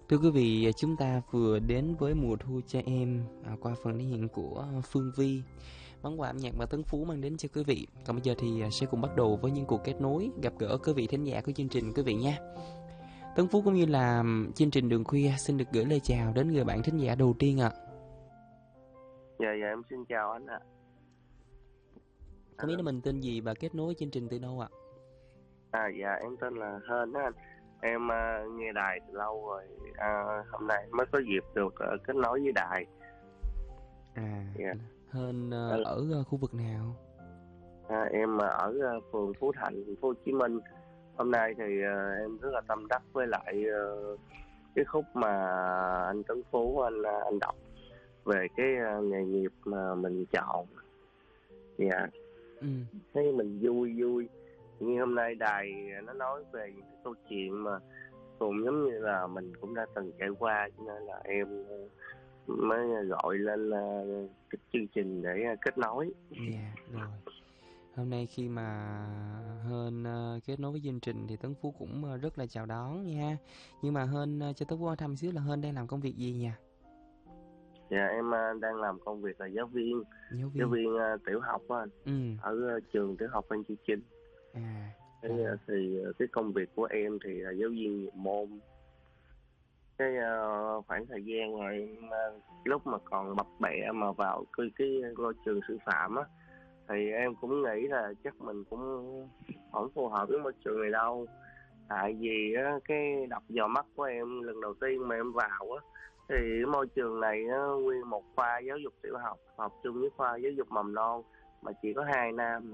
Thưa quý vị, chúng ta vừa đến với mùa thu cho em qua phần thể hiện của Phương Vi. Món quà âm nhạc mà Tấn Phú mang đến cho quý vị. Còn bây giờ thì sẽ cùng bắt đầu với những cuộc kết nối, gặp gỡ quý vị thính giả của chương trình quý vị nha. Tấn Phú cũng như là chương trình Đường Khuya xin được gửi lời chào đến người bạn thính giả đầu tiên ạ. Dạ em xin chào anh ạ. Không biết là mình tên gì và kết nối chương trình từ đâu ạ? Dạ em tên là Hên á anh. Em nghe đài từ lâu rồi, hôm nay mới có dịp được kết nối với đài. Dạ. Hên ở khu vực nào? Em ở phường Phú Thạnh, thành phố Hồ Chí Minh. Hôm nay thì em rất là tâm đắc với lại cái khúc mà anh Tấn Phú anh đọc về cái nghề nghiệp mà mình chọn. Dạ. Thấy mình vui như hôm nay đài nó nói về những cái câu chuyện mà cũng giống như là mình cũng đã từng trải qua, cho nên là em mới gọi lên cái chương trình để kết nối. Dạ rồi. Hôm nay khi mà Hên kết nối với chương trình thì Tấn Phú cũng rất là chào đón nha. Nhưng mà Hên cho Tấn Phú hỏi thăm xíu là Hên đang làm công việc gì nha? Dạ em đang làm công việc là giáo viên tiểu học á anh. Ở trường tiểu học Phan Chu Trinh. Thì cái công việc của em thì là giáo viên nhiều môn. Cái khoảng thời gian rồi lúc mà còn bập bẹ mà vào cái ngôi trường sư phạm á, thì em cũng nghĩ là chắc mình cũng không phù hợp với môi trường này đâu. Tại vì á, cái đập vào mắt của em lần đầu tiên mà em vào á, thì môi trường này nguyên một khoa giáo dục tiểu học học chung với khoa giáo dục mầm non mà chỉ có 2 nam mà.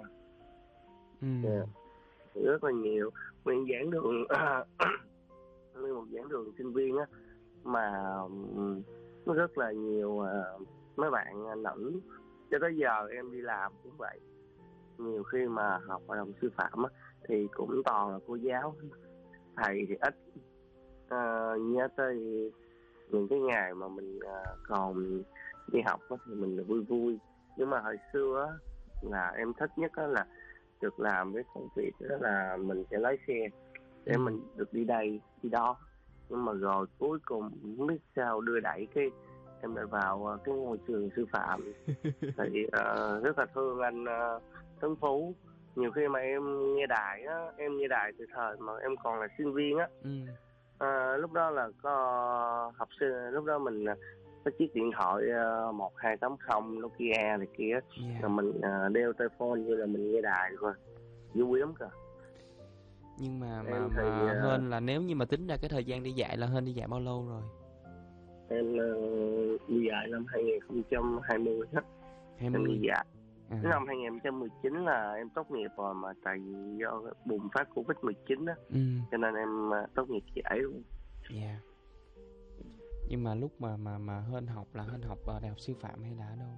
Rất là nhiều nguyên giảng đường nguyên một giảng đường sinh viên á mà nó rất là nhiều mấy bạn nữ. Cho tới giờ em đi làm cũng vậy, nhiều khi mà học hội đồng sư phạm á thì cũng toàn là cô giáo, thầy thì ít. Nhớ tới những cái ngày mà mình còn đi học á thì mình vui. Nhưng mà hồi xưa á là em thích nhất á là được làm cái công việc đó là mình sẽ lái xe để mình được đi đây đi đó. Nhưng mà rồi cuối cùng không biết sao đưa đẩy cái em lại vào cái ngôi trường sư phạm. Thì rất là thương anh Tấn Phú. Nhiều khi mà em nghe đài á, em nghe đài từ thời mà em còn là sinh viên á. Lúc đó là có học sinh, lúc đó mình có chiếc điện thoại 1280 Nokia này kia, rồi mình đeo tai phone như là mình nghe đài rồi, vui lắm cơ. Nhưng mà Hên là nếu như mà tính ra cái thời gian đi dạy là Hên đi dạy bao lâu rồi? Em đi dạy năm 2020 hết. Em đi dạy. Năm 2019 là em tốt nghiệp rồi, mà tại vì do bùng phát Covid-19 á, cho nên em tốt nghiệp trễ luôn. Dạ. Nhưng mà lúc mà Hên học là Hên học ở đại học sư phạm hay là ở đâu?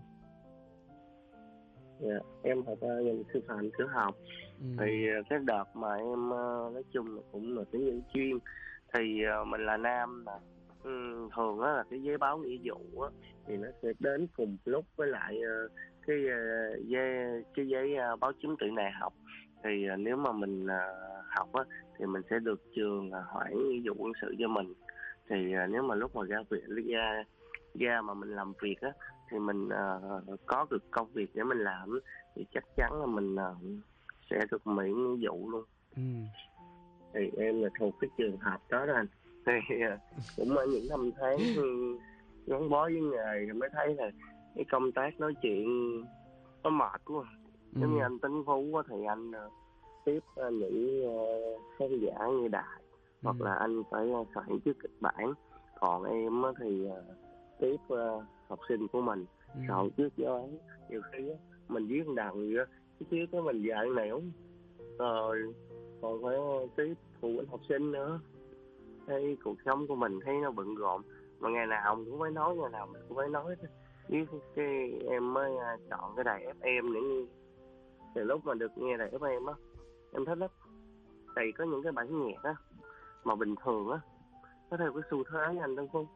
Dạ, em học ngành sư phạm tiểu học. Thì cái đợt mà em nói chung là cũng là tiếng nhân chuyên, thì mình là nam mà thường á là cái giấy báo nghĩa vụ á thì nó sẽ đến cùng lúc với lại cái giấy báo chứng tự đại học. Thì nếu mà mình học á thì mình sẽ được trường hoãn nghĩa vụ quân sự cho mình. Thì nếu mà lúc mà ra viện ra mà mình làm việc á thì mình có được công việc để mình làm thì chắc chắn là mình sẽ được miễn nghĩa vụ luôn. Thì em là thuộc cái trường hợp đó đó anh. Thì cũng ở những năm tháng gắn bó với nghề thì mới thấy là cái công tác nói chuyện nó mệt quá. Giống như anh Tấn Phú thì anh tiếp những khán giả nghe đài, hoặc là anh phải soạn trước kịch bản. Còn em thì tiếp học sinh của mình soạn trước giáo án. Nhiều khi mình viết đằng vậy cái trước đó mình dạy nẻo rồi còn phải tiếp phụ huynh học sinh nữa. Cái cuộc sống của mình thấy nó bận rộn, mà ngày nào mình cũng phải nói, ngày nào mình cũng phải nói. Với cái em mới chọn cái đài FM để từ lúc mà được nghe đài FM á em thích lắm. Tại có những cái bản nhạc á mà bình thường á có theo cái xu thế anh Tân Phú,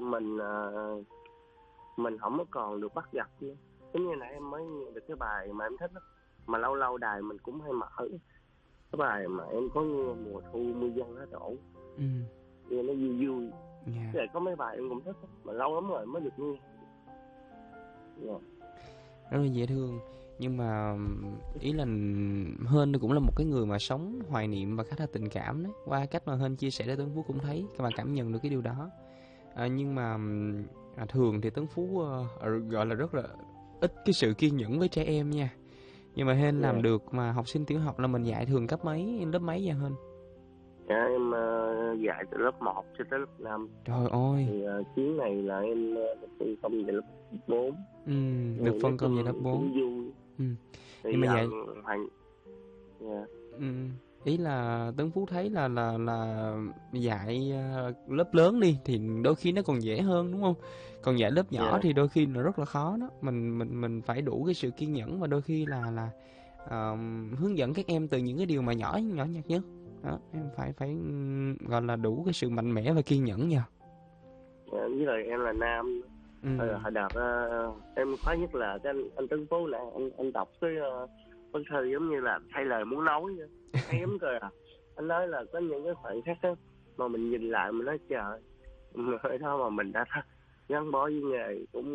mình không có còn được bắt gặp nữa. Giống như nãy em mới nghe được cái bài mà em thích lắm, mà lâu lâu đài mình cũng hay mở cái bài mà em có nghe mùa thu mưa giăng lá đổ, nghe nó vui vui. Với lại có mấy bài em cũng thích mà lâu lắm rồi mới được nghe. Rất là dễ thương. Nhưng mà ý là Hên cũng là một cái người mà sống hoài niệm và khá là tình cảm đấy. Qua cách mà Hên chia sẻ để Tuấn Phú cũng thấy và cảm nhận được cái điều đó. Nhưng mà thường thì Tuấn Phú gọi là rất là ít cái sự kiên nhẫn với trẻ em nha. Nhưng mà Hên làm được. Mà học sinh tiểu học là mình dạy thường cấp mấy, lớp mấy vậy Hên? Dạ em dạy từ lớp 1 cho tới lớp 5. Trời ơi. Thì chuyến này là em phân công về lớp 4. Được phân công về lớp 4. Cũng vui. Nhưng mà vậy ý là Tuấn Phú thấy là dạy lớp lớn đi thì đôi khi nó còn dễ hơn đúng không? Còn dạy lớp nhỏ thì đôi khi nó rất là khó đó. Mình phải đủ cái sự kiên nhẫn và đôi khi là hướng dẫn các em từ những cái điều mà nhỏ nhặt nhất. Đó, em phải gọi là đủ cái sự mạnh mẽ và kiên nhẫn nha. Với lại em là nam. Hồi đợt em khoái nhất là cái anh Tuấn Phú này, anh đọc cái bức thư giống như là thay lời muốn nói vậy. Hay lắm cơ à. Anh nói là có những cái khoảnh khắc đó, mà mình nhìn lại mình nói trời, ở đó mà mình đã gắn bó với nghề cũng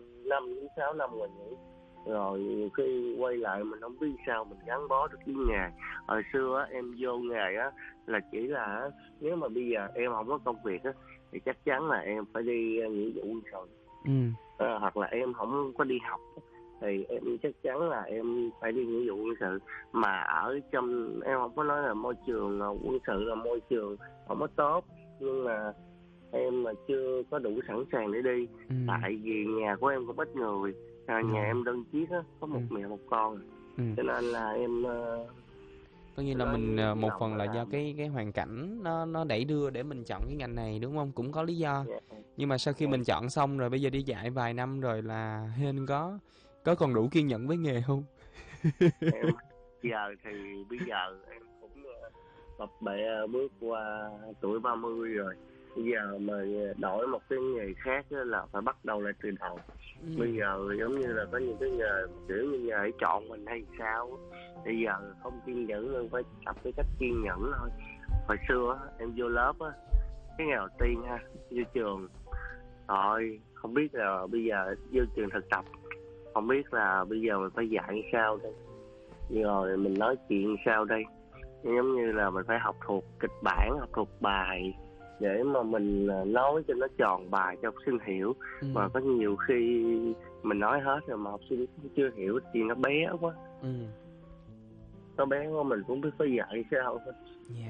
5-6 năm rồi nhỉ. Rồi khi quay lại mình không biết sao mình gắn bó được với nghề. Hồi xưa á, em vô nghề á là chỉ là nếu mà bây giờ em không có công việc á thì chắc chắn là em phải đi nghĩa vụ quân sự. Hoặc là em không có đi học thì em chắc chắn là em phải đi nghĩa vụ quân sự. Mà ở trong em không có nói là môi trường quân sự là môi trường không có tốt, nhưng mà em mà chưa có đủ sẵn sàng để đi. Tại vì nhà của em cũng ít người, nhà em đơn chiếc á, có một mẹ một con, cho nên là em coi như là mình một phần là do cái hoàn cảnh nó đẩy đưa để mình chọn cái ngành này đúng không? Cũng có lý do. Nhưng mà sau khi mình chọn xong rồi bây giờ đi dạy vài năm rồi là Hên có còn đủ kiên nhẫn với nghề không? Em bây giờ em cũng bập bẹ bước qua tuổi 30 rồi. Bây giờ mà đổi một cái nghề khác là phải bắt đầu lại từ đầu. Bây giờ giống như là có những cái nghề kiểu như nghề để chọn mình hay sao. Bây giờ không kiên nhẫn nên phải tập cái cách kiên nhẫn thôi. Hồi xưa em vô lớp á, cái ngày đầu tiên vô trường rồi không biết là bây giờ vô trường thực tập, không biết là bây giờ mình phải dạy sao đây, rồi mình nói chuyện sao đây. Giống như là mình phải học thuộc kịch bản, học thuộc bài để mà mình nói cho nó tròn bài cho học sinh hiểu. Mà có nhiều khi mình nói hết rồi mà học sinh chưa hiểu thì nó bé quá. Nó bé quá mình cũng biết phải dạy sao thôi.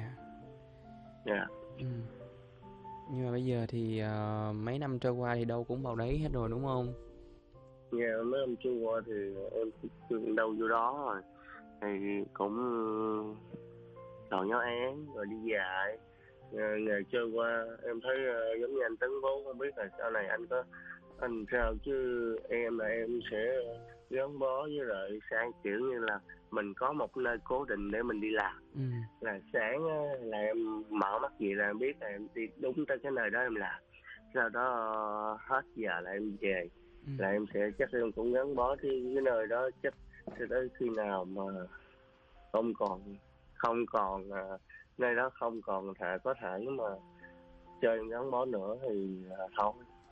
Nhưng mà bây giờ thì mấy năm trôi qua thì đâu cũng vào đấy hết rồi đúng không? Mấy năm trôi qua thì em đâu vô đó rồi. Thì cũng đòi giáo án rồi đi dạy. Ngày trôi qua em thấy giống như anh Tấn Bố, không biết là sau này anh sao, chứ em là em sẽ gắn bó với lại sáng kiểu như là mình có một nơi cố định để mình đi làm. Là sáng là em mở mắt dậy là em biết là em đi đúng tới cái nơi đó em làm, sau đó hết giờ là em về. Là em sẽ chắc em cũng gắn bó với cái nơi đó chắc cho tới khi nào mà không còn nơi đó không còn có thể mà cho em gắn bó nữa thì thôi.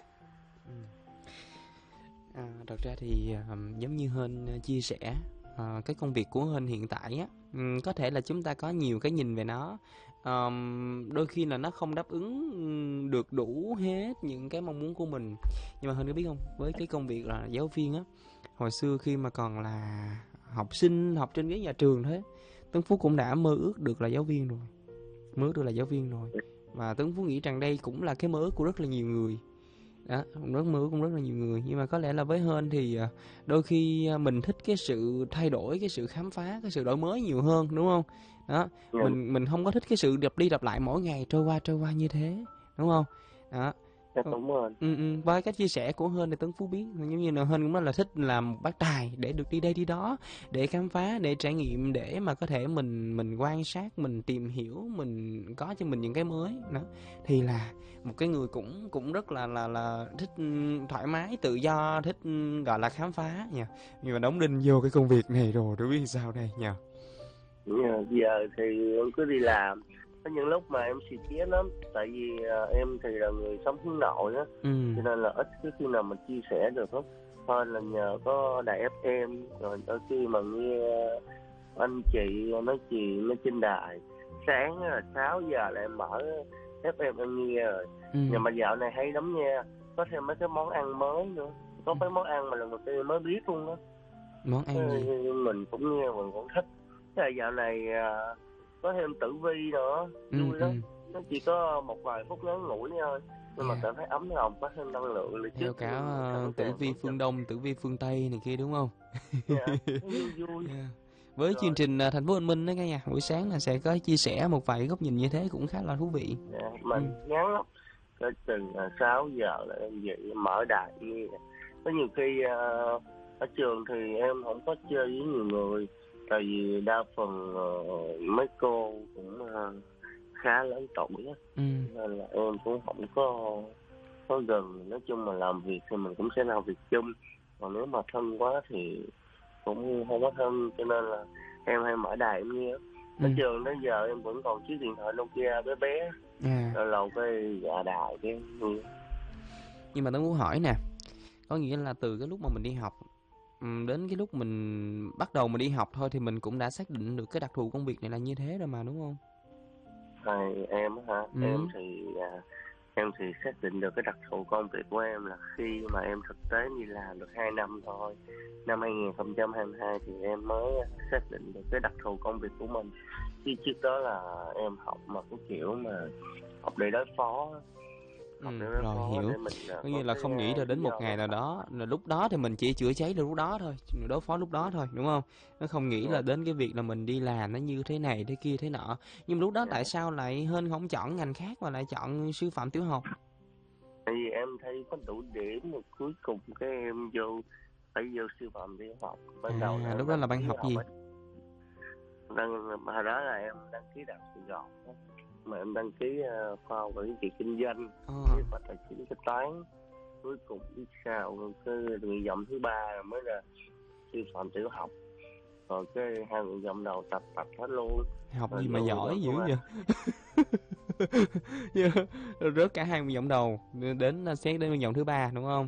Thật ra thì giống như Hên chia sẻ, cái công việc của Hên hiện tại á, có thể là chúng ta có nhiều cái nhìn về nó. Đôi khi là nó không đáp ứng được đủ hết những cái mong muốn của mình. Nhưng mà Hên có biết không, với cái công việc là giáo viên á, hồi xưa khi mà còn là học sinh học trên ghế nhà trường thôi, Tuấn Phú cũng đã mơ ước được là giáo viên rồi. Và Tuấn Phú nghĩ rằng đây cũng là cái mơ ước của rất là nhiều người. Đó, mơ ước cũng rất là nhiều người. Nhưng mà có lẽ là với Hên thì đôi khi mình thích cái sự thay đổi, cái sự khám phá, cái sự đổi mới nhiều hơn, đúng không? Đó, mình không có thích cái sự lặp đi lặp lại mỗi ngày trôi qua như thế, đúng không? Đó. Đúng rồi. Với cách chia sẻ của Hên thì Tuấn Phú biết giống như là Hên cũng rất là thích làm một bác tài để được đi đây đi đó, để khám phá, để trải nghiệm, để mà có thể mình quan sát, mình tìm hiểu, mình có cho mình những cái mới đó. Thì là một cái người cũng rất là thích thoải mái, tự do, thích gọi là khám phá nha. Nhưng mà đóng đinh vô cái công việc này rồi, đâu biết sao đây nha. Giờ thì em cứ đi làm có những lúc mà em xì chét lắm, tại vì em thì là người sống hướng nội á, cho nên là ít cái khi nào mình chia sẻ được hết. Thôi là nhờ có đài FM, rồi đôi khi mà nghe anh chị nói chuyện ở trên đài, sáng là 6 giờ là em mở FM em nghe rồi. Nhưng mà dạo này hay lắm nha, có thêm mấy cái món ăn mới nữa, có mấy món ăn mà lần đầu tiên mới biết luôn đó. Món ăn gì? Mình cũng nghe, mình cũng thích. Thế là dạo này có thêm Tử Vi nữa, vui lắm. Nó chỉ có một vài phút ngắn ngủi thôi, nhưng mà cảm thấy ấm lòng, có thêm năng lượng để theo cả Tử Vi phương Đông, Tử Vi phương Tây này kia đúng không? Vui. Với rồi. Chương trình Thành phố Bình Minh đó cả nhà, buổi sáng là sẽ có chia sẻ một vài góc nhìn như thế cũng khá là thú vị. Mình ngắn lắm, tới chừng 6 giờ là em dậy mở đài nghe. Có nhiều khi ở trường thì em không có chơi với nhiều người, tại vì đa phần mấy cô cũng khá lớn tuổi á, nên là em cũng không có gần. Nói chung mà làm việc thì mình cũng sẽ làm việc chung, còn nếu mà thân quá thì cũng không có thân, cho nên là em hay mở đài em nghe. Ở trường đến giờ em vẫn còn chiếc điện thoại Nokia bé bé, lâu lâu cái gạ đài cái. Nhưng mà tôi muốn hỏi nè, có nghĩa là từ cái lúc mà mình đi học đến cái lúc mình bắt đầu mình đi học thôi thì mình cũng đã xác định được cái đặc thù công việc này là như thế rồi mà, đúng không? Em hả? Em thì xác định được cái đặc thù công việc của em là khi mà em thực tế đi làm được 2 năm thôi. Năm 2022 thì em mới xác định được cái đặc thù công việc của mình. Chứ trước đó là em học mà cái kiểu mà học để đối phó. Rồi hiểu. Có nghĩa là không nghĩ là đến một ngày nào đó, là lúc đó thì mình chỉ chữa cháy được lúc đó thôi, đối phó lúc đó thôi, đúng không? Nó không nghĩ là đến cái việc là mình đi làm nó như thế này thế kia thế nọ. Nhưng mà lúc đó tại sao lại Hên không chọn ngành khác mà lại chọn sư phạm tiểu học? Tại vì em thấy có đủ điểm, mà cuối cùng cái em phải vô sư phạm tiểu học. Ban đầu là lúc đó là ban học gì? Hồi đó là em đăng ký Đại học Sài Gòn, mà em đăng ký khoa học quản trị kinh doanh, và tài chính kế toán. Cuối cùng biết sao cái nguyện vọng thứ 3 mới là sư phạm tiểu học, rồi cái 2 nguyện vọng đầu tập hết luôn. Học rồi gì mà giỏi dữ vậy? Rớt cả 2 nguyện vọng đầu đến xét đến nguyện vọng thứ 3 đúng không?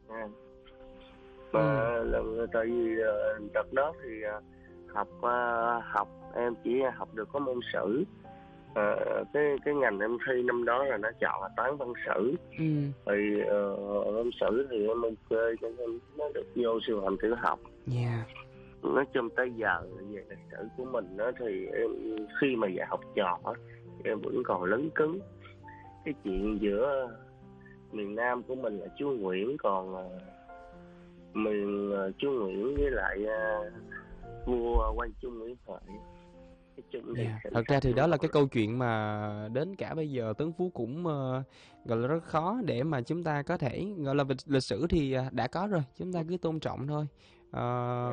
Tại vì đợt đó thì học em chỉ học được có môn sử. Cái ngành em thi năm đó là nó chọn là toán văn sử. Thì văn sử thì em ok, cho nên nó được vô sư phạm tiểu học. Nói chung tới giờ về lịch sử của mình đó, thì em khi mà dạy học trò em vẫn còn lấn cứng cái chuyện giữa miền Nam của mình là chúa Nguyễn, còn miền chúa Nguyễn với lại vua Quang Trung Nguyễn Huệ. Thật ra thì đó là cái câu chuyện mà đến cả bây giờ Tuấn Phú cũng gọi là rất khó để mà chúng ta có thể gọi là lịch sử thì đã có rồi, chúng ta cứ tôn trọng thôi.